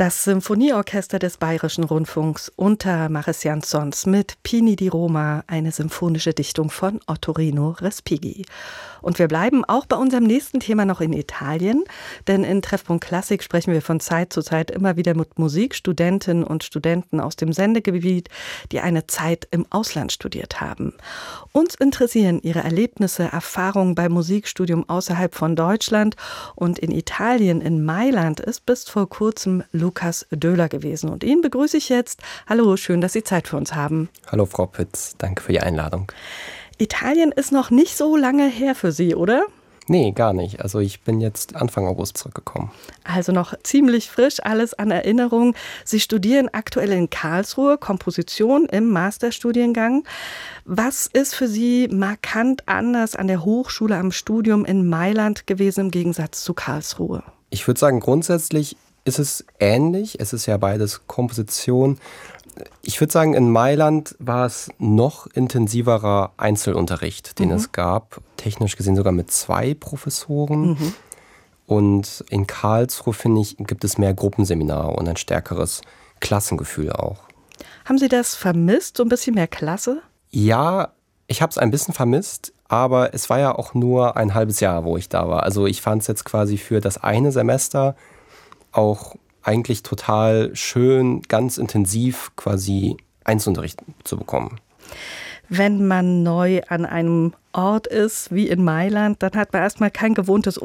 Das Symphonieorchester des Bayerischen Rundfunks unter Mariss Jansons mit Pini di Roma, eine symphonische Dichtung von Ottorino Respighi. Und wir bleiben auch bei unserem nächsten Thema noch in Italien, denn in Treffpunkt Klassik sprechen wir von Zeit zu Zeit immer wieder mit Musikstudentinnen und Studenten aus dem Sendegebiet, die eine Zeit im Ausland studiert haben. Uns interessieren ihre Erlebnisse, Erfahrungen beim Musikstudium außerhalb von Deutschland, und in Italien, in Mailand, ist bis vor kurzem Lukas Döhler gewesen. Und ihn begrüße ich jetzt. Hallo, schön, dass Sie Zeit für uns haben. Hallo Frau Pütz, danke für die Einladung. Italien ist noch nicht so lange her für Sie, oder? Nee, gar nicht. Also ich bin jetzt Anfang August zurückgekommen. Also noch ziemlich frisch, alles an Erinnerung. Sie studieren aktuell in Karlsruhe Komposition im Masterstudiengang. Was ist für Sie markant anders an der Hochschule am Studium in Mailand gewesen im Gegensatz zu Karlsruhe? Ich würde sagen, grundsätzlich ist es ähnlich. Es ist ja beides Komposition. Ich würde sagen, in Mailand war es noch intensiverer Einzelunterricht, den es gab. Technisch gesehen sogar mit 2 Professoren. Und in Karlsruhe, finde ich, gibt es mehr Gruppenseminare und ein stärkeres Klassengefühl auch. Haben Sie das vermisst, so ein bisschen mehr Klasse? Ja, ich habe es ein bisschen vermisst, aber es war ja auch nur ein halbes Jahr, wo ich da war. Also ich fand es jetzt quasi für das eine Semester auch eigentlich total schön, ganz intensiv quasi Einzelunterricht zu bekommen. Wenn man neu an einem Ort ist, wie in Mailand, dann hat man erstmal kein gewohntes